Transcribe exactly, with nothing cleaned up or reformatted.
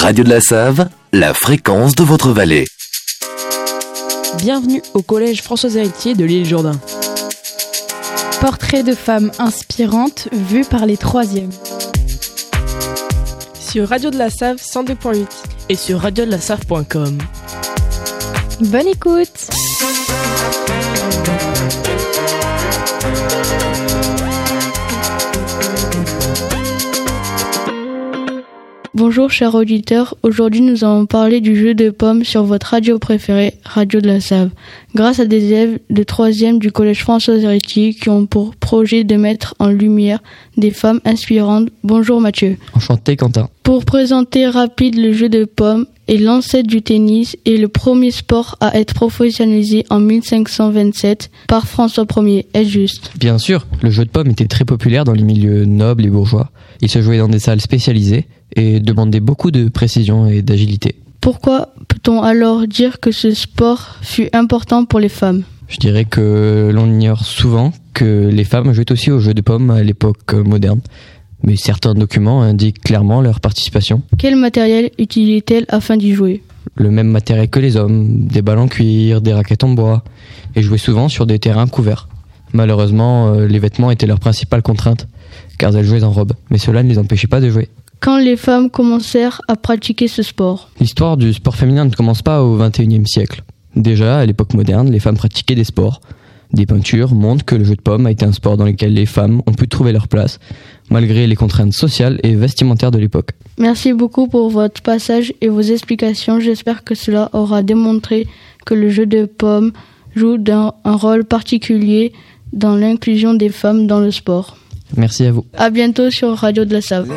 Radio de la Save, la fréquence de votre vallée. Bienvenue au collège Françoise Héritier de l'île Jourdain. Portrait de femmes inspirantes vues par les troisièmes. Sur Radio de la Save cent deux point huit et sur radio de la save point com. Bonne écoute! Bonjour chers auditeurs, aujourd'hui nous allons parler du jeu de pommes sur votre radio préférée, Radio de la Save, grâce à des élèves de troisième du collège Françoise Héritier qui ont pour projet de mettre en lumière des femmes inspirantes. Bonjour Mathieu. Enchanté Quentin. Pour présenter rapide, le jeu de pommes est l'ancêtre du tennis et le premier sport à être professionnalisé en mille cinq cent vingt-sept par François Ier, est-ce juste? Bien sûr, le jeu de pommes était très populaire dans les milieux nobles et bourgeois. Il se jouait dans des salles spécialisées et demandait beaucoup de précision et d'agilité. Pourquoi peut-on alors dire que ce sport fut important pour les femmes? Je dirais que l'on ignore souvent que les femmes jouaient aussi au jeu de pommes à l'époque moderne. Mais certains documents indiquent clairement leur participation. Quel matériel utilisaient-elles afin d'y jouer? Le même matériel que les hommes, des balles en cuir, des raquettes en bois, et jouaient souvent sur des terrains couverts. Malheureusement, les vêtements étaient leur principale contrainte, car elles jouaient en robe, mais cela ne les empêchait pas de jouer. Quand les femmes commencèrent à pratiquer ce sport? L'histoire du sport féminin ne commence pas au vingt et unième siècle. Déjà, à l'époque moderne, les femmes pratiquaient des sports. Des peintures montrent que le jeu de pommes a été un sport dans lequel les femmes ont pu trouver leur place, malgré les contraintes sociales et vestimentaires de l'époque. Merci beaucoup pour votre passage et vos explications. J'espère que cela aura démontré que le jeu de pommes joue un, un rôle particulier dans l'inclusion des femmes dans le sport. Merci à vous. À bientôt sur Radio de la Save.